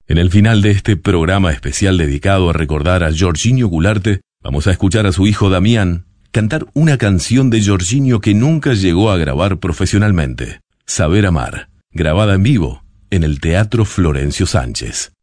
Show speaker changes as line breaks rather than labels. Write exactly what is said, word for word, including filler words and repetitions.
En el final de este programa especial dedicado a recordar a Jorginho Goulart, vamos a escuchar a su hijo Damián cantar una canción de Jorginho que nunca llegó a grabar profesionalmente, Saber Amar, grabada en vivo en el Teatro Florencio Sánchez.